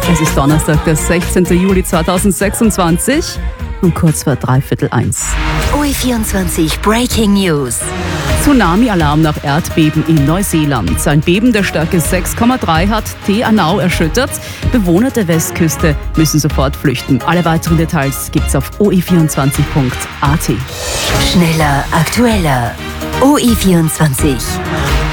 Es ist Donnerstag, der 16. Juli 2026 und kurz vor 1:15. OE24 Breaking News. Tsunami-Alarm nach Erdbeben in Neuseeland. Ein Beben der Stärke 6,3 hat Te Anau erschüttert. Bewohner der Westküste müssen sofort flüchten. Alle weiteren Details gibt's auf oe24.at. Schneller, aktueller. OE24.